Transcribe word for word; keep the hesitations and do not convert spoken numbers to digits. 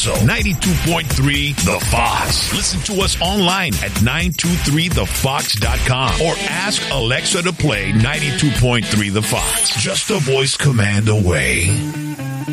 also ninety-two point three The Fox. Listen to us online at nine two three the fox dot com or ask Alexa to play ninety-two point three The Fox. Just a voice command away.